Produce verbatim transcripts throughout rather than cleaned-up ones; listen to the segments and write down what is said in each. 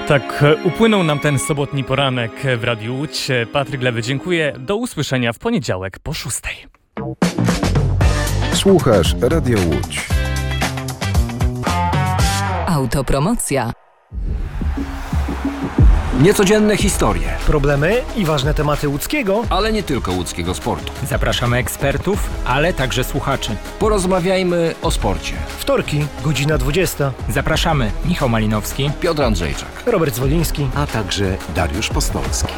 Tak upłynął nam ten sobotni poranek w Radiu Łódź. Patryk Lewy, dziękuję. Do usłyszenia w poniedziałek po szóstej. Słuchasz Radio Łódź. Autopromocja. Niecodzienne historie, problemy i ważne tematy łódzkiego, ale nie tylko łódzkiego sportu. Zapraszamy ekspertów, ale także słuchaczy. Porozmawiajmy o sporcie. Wtorki, godzina dwudziesta. Zapraszamy Michał Malinowski, Piotr Andrzejczak, Robert Zwoliński, a także Dariusz Postolski.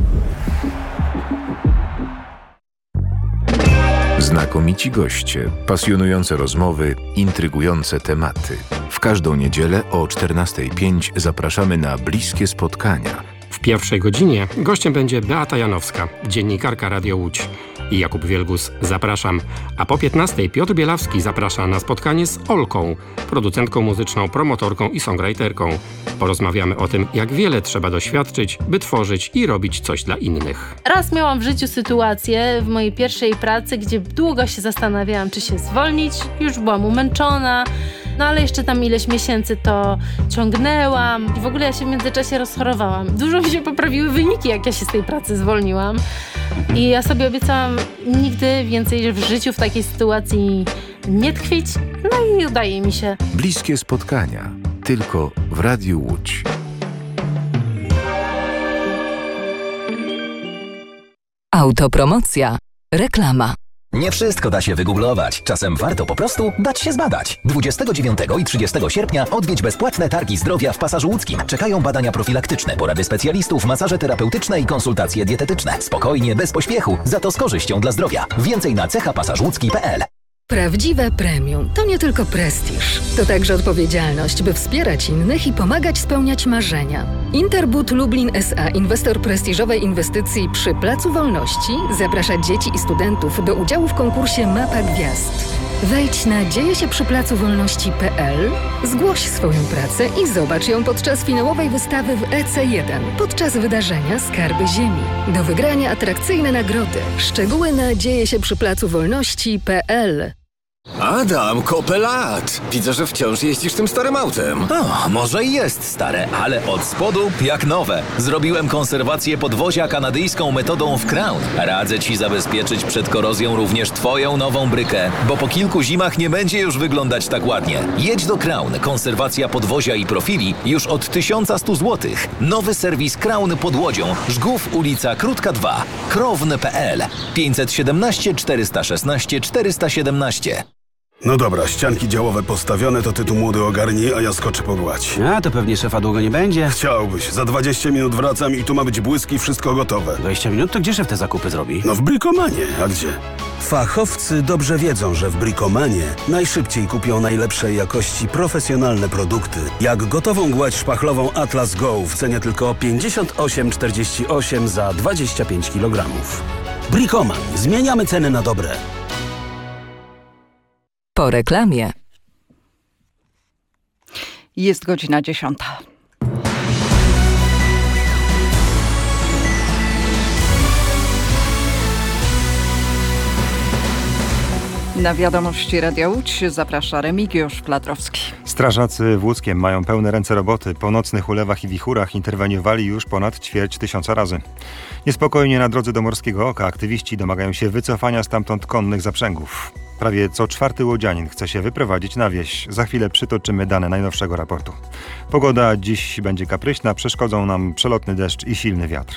Znakomici goście, pasjonujące rozmowy, intrygujące tematy. W każdą niedzielę o czternasta pięć zapraszamy na bliskie spotkania. W pierwszej godzinie gościem będzie Beata Janowska, dziennikarka Radio Łódź. I Jakub Wielgus, zapraszam. A po piętnastej Piotr Bielawski zaprasza na spotkanie z Olką, producentką muzyczną, promotorką i songwriterką. Porozmawiamy o tym, jak wiele trzeba doświadczyć, by tworzyć i robić coś dla innych. Raz miałam w życiu sytuację w mojej pierwszej pracy, gdzie długo się zastanawiałam, czy się zwolnić. Już byłam umęczona, no ale jeszcze tam ileś miesięcy to ciągnęłam i w ogóle ja się w międzyczasie rozchorowałam. Dużo mi się poprawiły wyniki, jak ja się z tej pracy zwolniłam. I ja sobie obiecałam nigdy więcej w życiu w takiej sytuacji nie tkwić. No i udaje mi się. Bliskie spotkania. Tylko w Radiu Łódź. Autopromocja. Reklama. Nie wszystko da się wygooglować. Czasem warto po prostu dać się zbadać. dwudziestego dziewiątego i trzydziestego sierpnia odwiedź bezpłatne targi zdrowia w Pasażu Łódzkim. Czekają badania profilaktyczne, porady specjalistów, masaże terapeutyczne i konsultacje dietetyczne. Spokojnie, bez pośpiechu, za to z korzyścią dla zdrowia. Więcej na cecha pasaż łódzki kropka p l. Prawdziwe premium to nie tylko prestiż, to także odpowiedzialność, by wspierać innych i pomagać spełniać marzenia. Interbud Lublin S A, inwestor prestiżowej inwestycji przy Placu Wolności, zaprasza dzieci i studentów do udziału w konkursie Mapa Gwiazd. Wejdź na dzieje się przy placu wolności kropka p l, zgłoś swoją pracę i zobacz ją podczas finałowej wystawy w E C jeden, podczas wydarzenia Skarby Ziemi. Do wygrania atrakcyjne nagrody. Szczegóły na dzieje się przy placu wolności kropka p l. Adam, kopę lat! Widzę, że wciąż jeździsz tym starym autem. O, może i jest stare, ale od spodu jak nowe. Zrobiłem konserwację podwozia kanadyjską metodą w Crown. Radzę Ci zabezpieczyć przed korozją również Twoją nową brykę, bo po kilku zimach nie będzie już wyglądać tak ładnie. Jedź do Crown. Konserwacja podwozia i profili już od tysiąc sto złotych. Nowy serwis Crown pod Łodzią. Żgów, ulica Krótka dwa. Krown kropka p l. pięćset siedemnaście czterysta szesnaście czterysta siedemnaście. No dobra, ścianki działowe postawione, to ty tu młody ogarnij, a ja skoczę pogładź. A, to pewnie szefa długo nie będzie. Chciałbyś. Za dwadzieścia minut wracam i tu ma być błysk i wszystko gotowe. dwadzieścia minut? To gdzie szef te zakupy zrobi? No w Brikomanie. A gdzie? Fachowcy dobrze wiedzą, że w Brikomanie najszybciej kupią najlepszej jakości profesjonalne produkty. Jak gotową gładź szpachlową Atlas Go w cenie tylko pięćdziesiąt osiem czterdzieści osiem za dwadzieścia pięć kilogramów. Brikoman. Zmieniamy ceny na dobre. Po reklamie. Jest godzina dziesiąta. Na wiadomości Radia Łódź zaprasza Remigiusz Fladrowski. Strażacy w Łódzkiem mają pełne ręce roboty. Po nocnych ulewach i wichurach interweniowali już ponad ćwierć tysiąca razy. Niespokojnie na drodze do Morskiego Oka aktywiści domagają się wycofania stamtąd konnych zaprzęgów. Prawie co czwarty łodzianin chce się wyprowadzić na wieś. Za chwilę przytoczymy dane najnowszego raportu. Pogoda dziś będzie kapryśna, przeszkodzą nam przelotny deszcz i silny wiatr.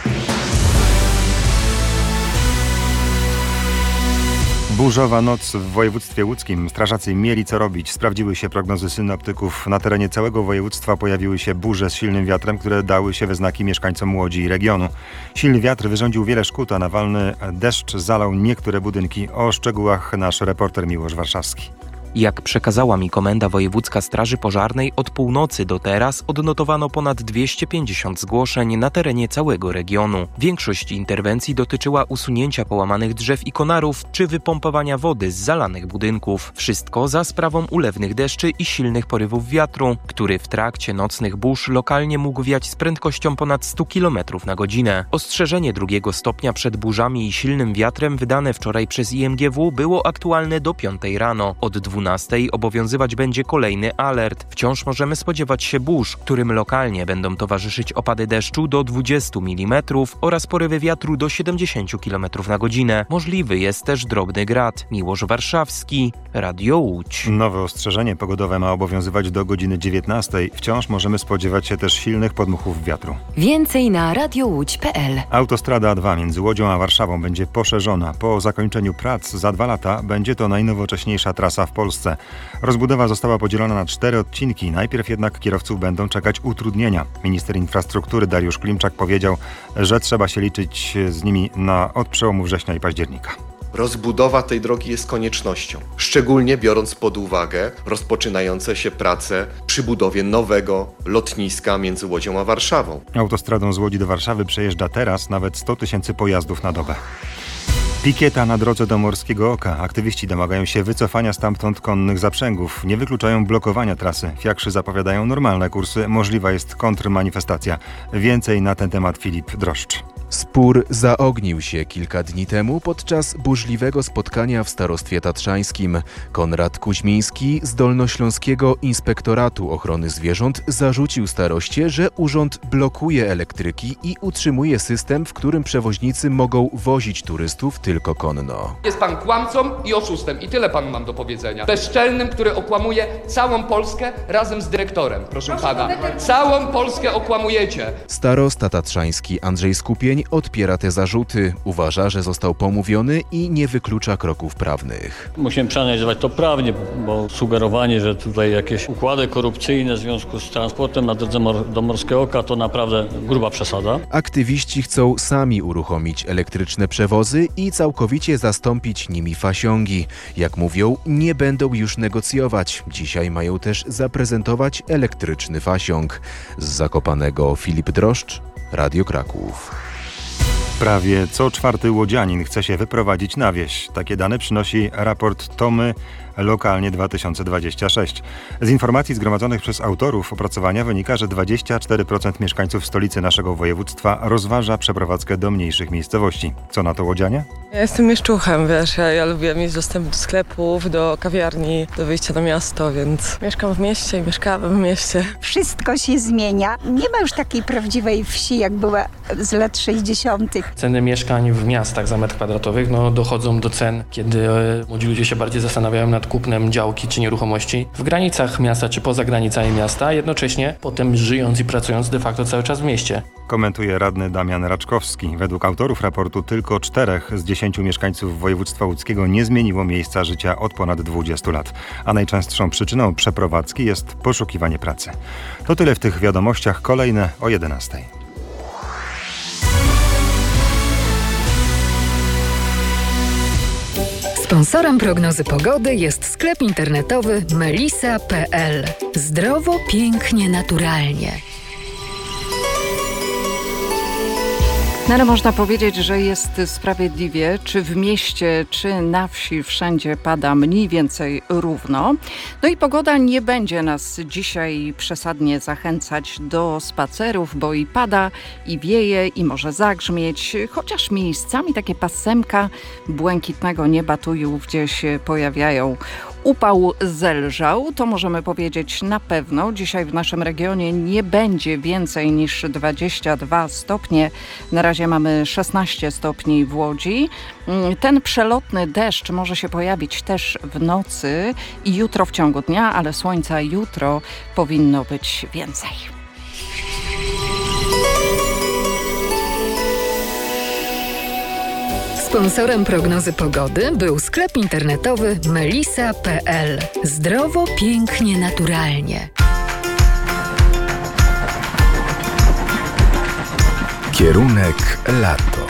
Burzowa noc w województwie łódzkim. Strażacy mieli co robić. Sprawdziły się prognozy synoptyków. Na terenie całego województwa pojawiły się burze z silnym wiatrem, które dały się we znaki mieszkańcom Łodzi i regionu. Silny wiatr wyrządził wiele szkód, a nawalny deszcz zalał niektóre budynki. O szczegółach nasz reporter Miłosz Warszawski. Jak przekazała mi Komenda Wojewódzka Straży Pożarnej, od północy do teraz odnotowano ponad dwieście pięćdziesiąt zgłoszeń na terenie całego regionu. Większość interwencji dotyczyła usunięcia połamanych drzew i konarów czy wypompowania wody z zalanych budynków. Wszystko za sprawą ulewnych deszczy i silnych porywów wiatru, który w trakcie nocnych burz lokalnie mógł wiać z prędkością ponad sto kilometrów na godzinę. Ostrzeżenie drugiego stopnia przed burzami i silnym wiatrem wydane wczoraj przez I M G W było aktualne do piątej rano. Od dwunastej półnastej obowiązywać będzie kolejny alert. Wciąż możemy spodziewać się burz, którym lokalnie będą towarzyszyć opady deszczu do dwudziestu milimetrów oraz porywy wiatru do siedemdziesięciu kilometrów na godzinę. Możliwy jest też drobny grad. Miłosz Warszawski, Radio Łódź. Nowe ostrzeżenie pogodowe ma obowiązywać do godziny dziewiętnastej. Wciąż możemy spodziewać się też silnych podmuchów wiatru. Więcej na radiołódź kropka pe el. Autostrada A dwa między Łodzią a Warszawą będzie poszerzona. Po zakończeniu prac za dwa lata będzie to najnowocześniejsza trasa w Polsce. Rozbudowa została podzielona na cztery odcinki. Najpierw jednak kierowców będą czekać utrudnienia. Minister infrastruktury Dariusz Klimczak powiedział, że trzeba się liczyć z nimi na od przełomu września i października. Rozbudowa tej drogi jest koniecznością, szczególnie biorąc pod uwagę rozpoczynające się prace przy budowie nowego lotniska między Łodzią a Warszawą. Autostradą z Łodzi do Warszawy przejeżdża teraz nawet sto tysięcy pojazdów na dobę. Pikieta na drodze do Morskiego Oka. Aktywiści domagają się wycofania stamtąd konnych zaprzęgów. Nie wykluczają blokowania trasy. Fiakrzy zapowiadają normalne kursy. Możliwa jest kontrmanifestacja. Więcej na ten temat Filip Droszcz. Spór zaognił się kilka dni temu podczas burzliwego spotkania w starostwie tatrzańskim. Konrad Kuźmiński z Dolnośląskiego Inspektoratu Ochrony Zwierząt zarzucił staroście, że urząd blokuje elektryki i utrzymuje system, w którym przewoźnicy mogą wozić turystów tylko konno. Jest pan kłamcą i oszustem i tyle panu mam do powiedzenia. Bezczelnym, który okłamuje całą Polskę razem z dyrektorem, proszę, proszę pana. Całą Polskę okłamujecie. Starosta tatrzański Andrzej Skupień odpiera te zarzuty. Uważa, że został pomówiony i nie wyklucza kroków prawnych. Musimy przeanalizować to prawnie, bo sugerowanie, że tutaj jakieś układy korupcyjne w związku z transportem na drodze mor- do Morskiego Oka to naprawdę gruba przesada. Aktywiści chcą sami uruchomić elektryczne przewozy i całkowicie zastąpić nimi fasiągi. Jak mówią, nie będą już negocjować. Dzisiaj mają też zaprezentować elektryczny fasiąg. Z Zakopanego Filip Droszcz, Radio Kraków. Prawie co czwarty łodzianin chce się wyprowadzić na wieś. Takie dane przynosi raport Tomy Lokalnie dwa tysiące dwadzieścia sześć. Z informacji zgromadzonych przez autorów opracowania wynika, że dwadzieścia cztery procent mieszkańców stolicy naszego województwa rozważa przeprowadzkę do mniejszych miejscowości. Co na to łodzianie? Ja jestem mieszczuchem, wiesz, ja, ja lubię mieć dostęp do sklepów, do kawiarni, do wyjścia na miasto, więc mieszkam w mieście i mieszkałem w mieście. Wszystko się zmienia. Nie ma już takiej prawdziwej wsi, jak była z lat sześćdziesiątych. Ceny mieszkań w miastach za metr kwadratowy no, dochodzą do cen, kiedy e, młodzi ludzie się bardziej zastanawiają nad kupnem działki czy nieruchomości w granicach miasta czy poza granicami miasta, jednocześnie potem żyjąc i pracując de facto cały czas w mieście. Komentuje radny Damian Raczkowski. Według autorów raportu tylko czterech z dziesięciu mieszkańców województwa łódzkiego nie zmieniło miejsca życia od ponad dwudziestu lat, a najczęstszą przyczyną przeprowadzki jest poszukiwanie pracy. To tyle w tych wiadomościach, kolejne o jedenastej. Sponsorem prognozy pogody jest sklep internetowy melisa kropka pe el. Zdrowo, pięknie, naturalnie. No ale można powiedzieć, że jest sprawiedliwie, czy w mieście, czy na wsi, wszędzie pada mniej więcej równo. No i pogoda nie będzie nas dzisiaj przesadnie zachęcać do spacerów, bo i pada, i wieje, i może zagrzmieć, chociaż miejscami takie pasemka błękitnego nieba tu i ówdzie się pojawiają. Upał zelżał, to możemy powiedzieć na pewno. Dzisiaj w naszym regionie nie będzie więcej niż dwadzieścia dwa stopnie. Na razie mamy szesnaście stopni w Łodzi. Ten przelotny deszcz może się pojawić też w nocy i jutro w ciągu dnia, ale słońca jutro powinno być więcej. Sponsorem prognozy pogody był sklep internetowy melisa kropka pe el. Zdrowo, pięknie, naturalnie. Kierunek lato.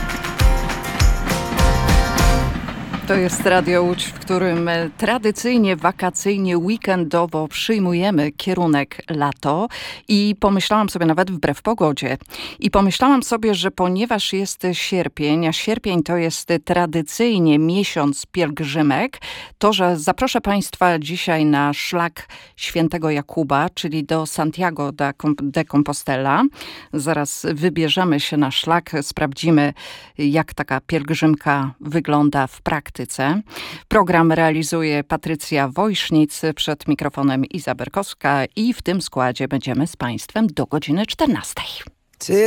To jest Radio Łódź, w którym tradycyjnie, wakacyjnie, weekendowo przyjmujemy kierunek lato i pomyślałam sobie nawet wbrew pogodzie. I pomyślałam sobie, że ponieważ jest sierpień, a sierpień to jest tradycyjnie miesiąc pielgrzymek, to, że zaproszę Państwa dzisiaj na szlak Świętego Jakuba, czyli do Santiago de Compostela. Zaraz wybierzemy się na szlak, sprawdzimy, jak taka pielgrzymka wygląda w praktyce. praktyce. Program realizuje Patrycja Wojsznic, przed mikrofonem Iza Berkowska i w tym składzie będziemy z Państwem do godziny czternastej.